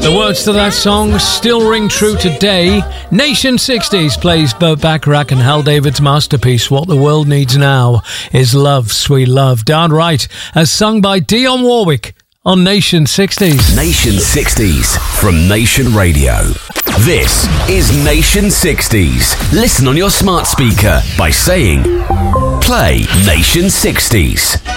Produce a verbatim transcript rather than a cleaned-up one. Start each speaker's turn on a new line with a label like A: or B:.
A: The words to that song still ring true today. Nation sixties plays Burt Bacharach and Hal David's masterpiece, What the World Needs Now is Love, Sweet Love. Darn right, as sung by Dionne Warwick on Nation sixties.
B: Nation sixties from Nation Radio. This is Nation sixties. Listen on your smart speaker by saying, play Nation sixties.